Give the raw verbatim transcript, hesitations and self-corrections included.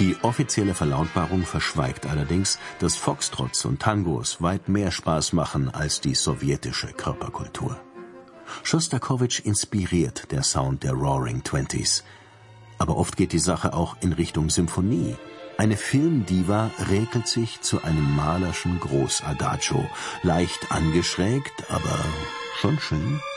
Die offizielle Verlautbarung verschweigt allerdings, dass Foxtrots und Tangos weit mehr Spaß machen als die sowjetische Körperkultur. Schostakowitsch inspiriert der Sound der Roaring Twenties. Aber oft geht die Sache auch in Richtung Symphonie. Eine Filmdiva räkelt sich zu einem malerschen Großadagio, leicht angeschrägt, aber schon schön.